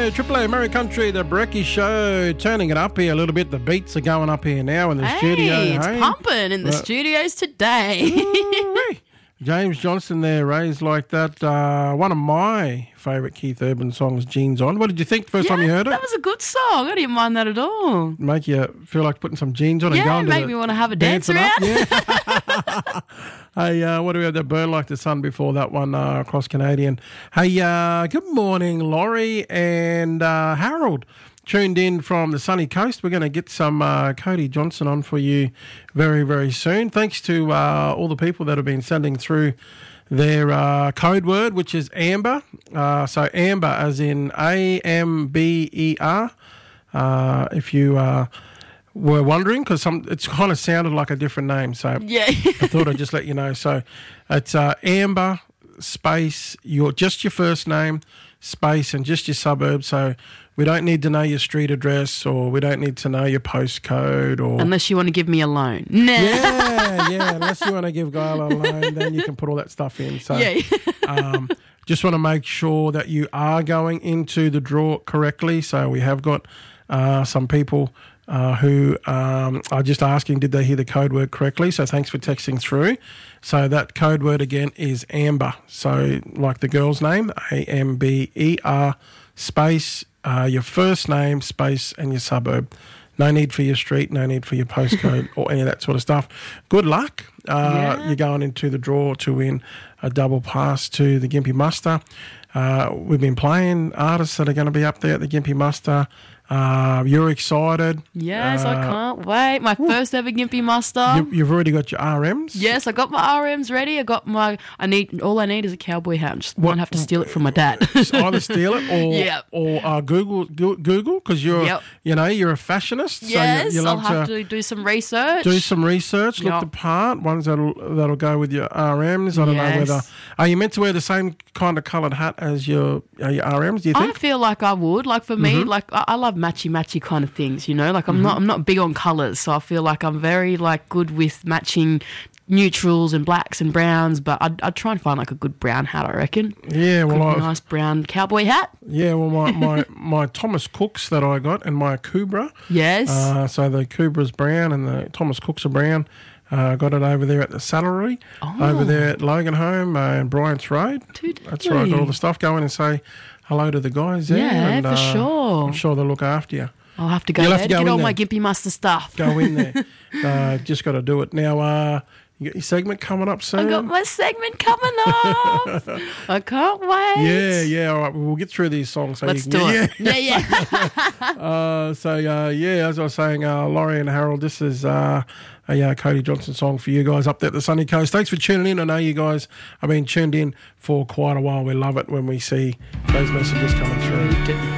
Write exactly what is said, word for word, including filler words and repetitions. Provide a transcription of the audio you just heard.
go. Triple A Murray Country, the Brekkie Show. Turning it up here a little bit. The beats are going up here now in the hey, studio. It's hey, pumping in the uh, studios today. James Johnson there, raised like that. Uh, one of my favourite Keith Urban songs, Jeans On. What did you think the first yeah, time you heard it? That was a good song. I didn't mind that at all. Make you feel like putting some jeans on yeah, and going to make the, me want to have a dance dancing around. up. Yeah. Hey, uh, what do we have? That Burn Like the Sun before that one, uh, Cross Canadian. Hey, uh, good morning, Laurie and uh, Harold. Tuned in from the sunny coast. We're going to get some uh, Cody Johnson on for you very, very soon. Thanks to uh, all the people that have been sending through their uh, code word, which is Amber. Uh, so Amber as in A M B E R. Uh, if you uh, were wondering, because some it's kind of sounded like a different name. So Yeah. I thought I'd just let you know. So it's uh, Amber space, your just your first name, space, and just your suburb. So we don't need to know your street address, or we don't need to know your postcode, or Unless you want to give me a loan. Nah. yeah, yeah. Unless you want to give Gail a loan, then you can put all that stuff in. So Yeah. um, just want to make sure that you are going into the draw correctly. So we have got uh, some people uh, who um, are just asking, did they hear the code word correctly? So thanks for texting through. So that code word again is Amber. So like the girl's name, A M B E R space, uh, your first name, space, and your suburb. No need for your street, no need for your postcode or any of that sort of stuff. Good luck. Uh, Yeah. You're going into the draw to win a double pass to the Gympie Muster. Uh, we've been playing artists that are going to be up there at the Gympie Muster. Uh, you're excited. Yes, Uh, I can't wait. My first ever Gympie Muster. You, you've already got your R Ms. Yes, I got my R Ms ready. I got my. I need all I need is a cowboy hat. I just What- might have to steal it from my dad. Either steal it or Yep. or uh, Google Go- Google because you're Yep. you know you're a fashionist. yes, so you, you I'll love have to to do some research. do some research, look Yep. the part, ones that'll that'll go with your R Ms. I don't know Yes. whether are you meant to wear the same kind of coloured hat as your uh, your R Ms? Do you I think? feel like I would. Like for me, Mm-hmm. like I, I love matchy matchy kind of things. You know, like I'm not I'm not big on colours, so I feel like I'm very like good with matching neutrals and blacks and browns. But I'd, I'd try and find like a good brown hat. I reckon. Yeah, well, Good, I, nice brown cowboy hat. yeah, well, my, my, my Thomas Cooks that I got and my Kubra. Yes. Uh, so the Kubra's brown and the Thomas Cooks are brown. Uh, got it over there at the Saddlery, over there at Loganholme uh, and Bryant's Road. Too That's where I got deadly. all the stuff. Go in and say hello to the guys there. Yeah, and, for uh, sure. I'm sure they'll look after you. I'll have to go You'll there have to to go get in all there. my Gympie Muster stuff. Go in there. uh, just got to do it. Now, uh, you got your segment coming up soon? I got my segment coming up. I can't wait. Yeah, yeah. All right, well, we'll get through these songs. So Let's you do can, it. Yeah, yeah. Uh, so, uh, yeah, as I was saying, uh, Laurie and Harold, this is uh, a uh, Cody Johnson song for you guys up there at the sunny coast. Thanks for tuning in. I know you guys have been tuned in for quite a while. We love it when we see those messages coming through.